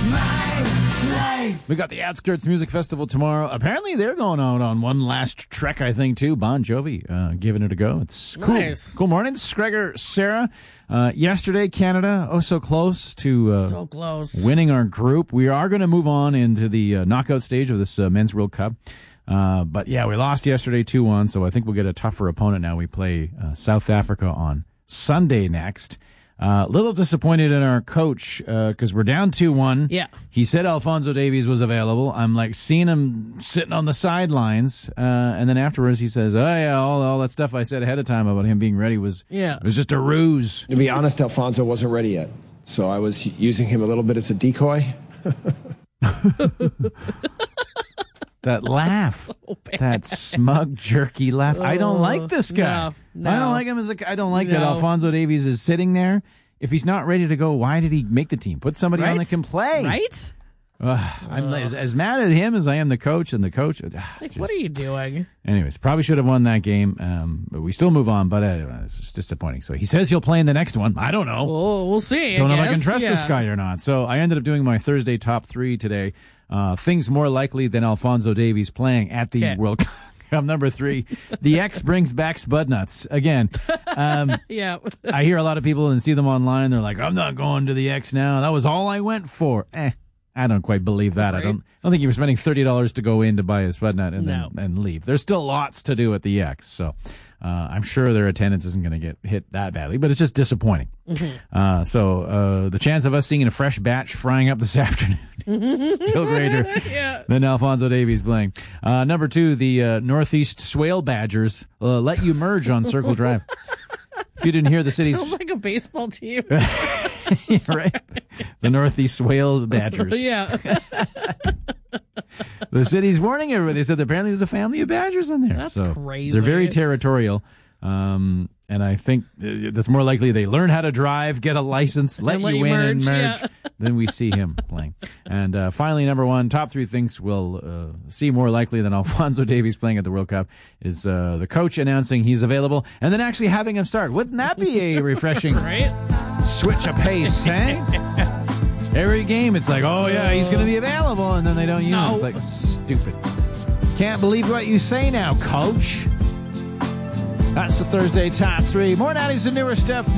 We got the Outskirts Music Festival tomorrow. Apparently, they're going out on one last trek, I think, too. Bon Jovi giving it a go. It's cool. Nice. Cool morning. This is Gregor, Sarah. Yesterday, Canada, so close to so close. winning our group. We are going to move on into the knockout stage of this Men's World Cup. But, yeah, we lost yesterday 2-1, so I think we'll get a tougher opponent now. We play South Africa on Sunday next. Little disappointed in our coach because we're down 2-1. Yeah. He said Alphonso Davies was available. I'm like seeing him sitting on the sidelines. And then afterwards he says, oh, yeah, all that stuff I said ahead of time about him being ready was just a ruse. To be honest, Alphonso wasn't ready yet. So I was using him a little bit as a decoy. That laugh, so that smug, jerky laugh. I don't like this guy. No. I don't like him I don't like that Alphonso Davies is sitting there. If he's not ready to go, why did he make the team? Put somebody on that can play. Right? I'm as mad at him as I am the coach, and the coach. What are you doing? Anyways, probably should have won that game. But we still move on, but it's just disappointing. So he says he'll play in the next one. I don't know. We'll see. Don't know if I can trust this guy or not. So I ended up doing my Thursday top 3 today. Things more likely than Alphonso Davies playing at the World Cup. Number 3, the X brings back Spud Nuts again. Yeah. I hear a lot of people and see them online. They're like, I'm not going to the X now. That was all I went for. I don't quite believe that. Right. I don't think you were spending $30 to go in to buy a Spud Nut and leave. There's still lots to do at the X. So I'm sure their attendance isn't going to get hit that badly, but it's just disappointing. Mm-hmm. So the chance of us seeing a fresh batch frying up this afternoon is still greater than Alphonso Davies playing. Number 2, the Northeast Swale Badgers let you merge on Circle Drive. If you didn't hear the city's... Sounds like a baseball team. Right? The Northeast Swale Badgers. Yeah. The city's warning everybody. They said apparently there's a family of badgers in there. That's crazy. They're very territorial. And I think that's more likely they learn how to drive, get a license, let you in and merge. Then we see him playing. And finally, number 1, top 3 things we'll see more likely than Alphonso Davies playing at the World Cup is the coach announcing he's available and then actually having him start. Wouldn't that be a refreshing switch of pace, eh? Every game, it's like, oh, yeah, he's going to be available, and then they don't use him. It's like, stupid. Can't believe what you say now, coach. That's the Thursday top 3. More 90s and newer stuff.